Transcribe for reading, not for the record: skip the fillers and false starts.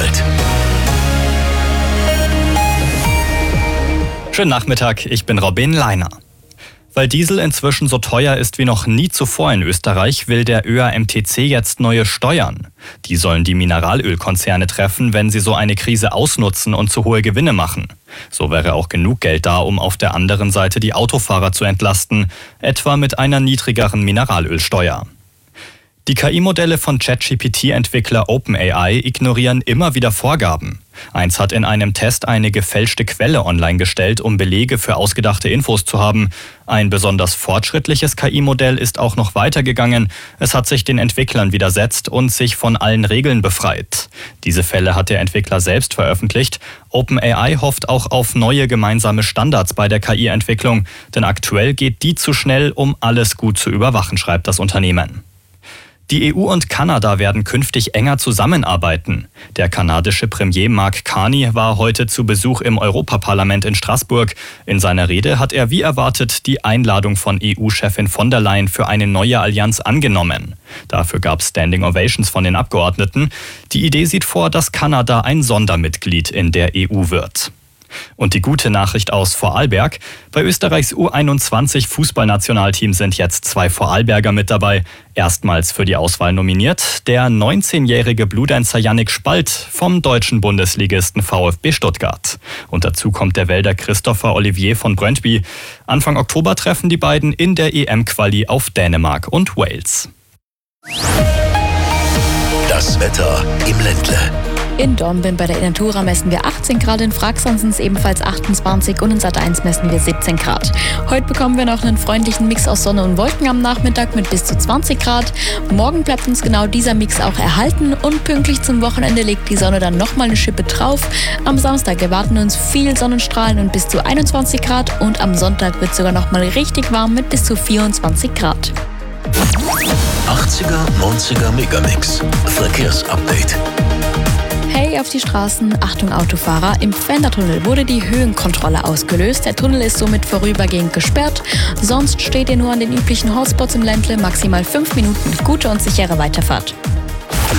Update. Schönen Nachmittag, ich bin Robin Leiner. Weil Diesel inzwischen so teuer ist wie noch nie zuvor in Österreich, will der ÖAMTC jetzt neue Steuern. Die sollen die Mineralölkonzerne treffen, wenn sie so eine Krise ausnutzen und zu hohe Gewinne machen. So wäre auch genug Geld da, um auf der anderen Seite die Autofahrer zu entlasten, etwa mit einer niedrigeren Mineralölsteuer. Die KI-Modelle von ChatGPT-Entwickler OpenAI ignorieren immer wieder Vorgaben. Eins hat in einem Test eine gefälschte Quelle online gestellt, um Belege für ausgedachte Infos zu haben. Ein besonders fortschrittliches KI-Modell ist auch noch weitergegangen. Es hat sich den Entwicklern widersetzt und sich von allen Regeln befreit. Diese Fälle hat der Entwickler selbst veröffentlicht. OpenAI hofft auch auf neue gemeinsame Standards bei der KI-Entwicklung, denn aktuell geht die zu schnell, um alles gut zu überwachen, schreibt das Unternehmen. Die EU und Kanada werden künftig enger zusammenarbeiten. Der kanadische Premier Mark Carney war heute zu Besuch im Europaparlament in Straßburg. In seiner Rede hat er wie erwartet die Einladung von EU-Chefin von der Leyen für eine neue Allianz angenommen. Dafür gab es Standing Ovations von den Abgeordneten. Die Idee sieht vor, dass Kanada ein Sondermitglied in der EU wird. Und die gute Nachricht aus Vorarlberg: Bei Österreichs U21-Fußballnationalteam sind jetzt 2 Vorarlberger mit dabei. Erstmals für die Auswahl nominiert der 19-jährige Bluedancer Yannick Spalt vom deutschen Bundesligisten VfB Stuttgart. Und dazu kommt der Wälder Christopher Olivier von Brøndby. Anfang Oktober treffen die beiden in der EM-Quali auf Dänemark und Wales. Das Wetter im Ländle. In Dornbirn bei der Innatura messen wir 18 Grad, in Fraxern sind es ebenfalls 28 und in Sat1 messen wir 17 Grad. Heute bekommen wir noch einen freundlichen Mix aus Sonne und Wolken am Nachmittag mit bis zu 20 Grad. Morgen bleibt uns genau dieser Mix auch erhalten und pünktlich zum Wochenende legt die Sonne dann nochmal eine Schippe drauf. Am Samstag erwarten uns viel Sonnenstrahlen und bis zu 21 Grad und am Sonntag wird es sogar nochmal richtig warm mit bis zu 24 Grad. 80er, 90er Megamix. Verkehrsupdate. Hey auf die Straßen, Achtung Autofahrer, im Pfändertunnel wurde die Höhenkontrolle ausgelöst. Der Tunnel ist somit vorübergehend gesperrt. Sonst steht ihr nur an den üblichen Hotspots im Ländle, maximal 5 Minuten. Gute und sichere Weiterfahrt.